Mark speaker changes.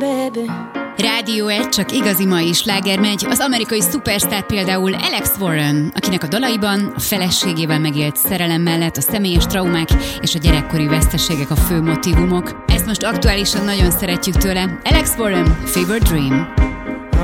Speaker 1: Rádió 1, csak igazi mai sláger megy. Az amerikai szupersztár például Alex Warren, akinek a dalaiban a feleségével megélt szerelem mellett a személyes traumák és a gyerekkori veszteségek a fő motívumok. Ezt most aktuálisan nagyon szeretjük tőle. Alex Warren, Fever Dream.